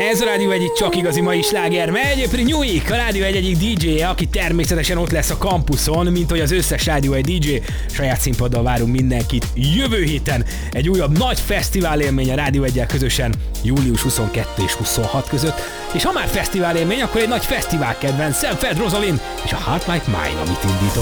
Ez a Rádió egyik csak igazi mai sláger megy, Prinyuik, a Rádió egyik DJ-je, aki természetesen ott lesz a kampuszon, mint hogy az összes Rádió egy DJ. Saját színpaddal várunk mindenkit jövő héten. Egy újabb nagy fesztivál élmény a Rádió 1-jel közösen július 22 és 26 között. És ha már fesztivál élmény, akkor egy nagy fesztivál kedvenc, Sam Fed Rosalind és a Heart Like Mine, amit indítok.